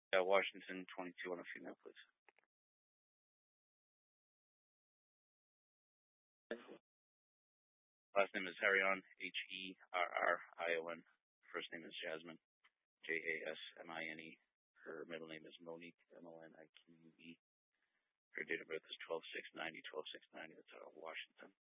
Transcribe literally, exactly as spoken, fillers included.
Yeah, Washington, twenty-two, on a female, please. Last name is Harion, H E R R I O N. First name is Jasmine, J A S M I N E. Her middle name is Monique, M O N I Q U E. Her date of birth is twelve six ninety, twelve six ninety. That's out of Washington.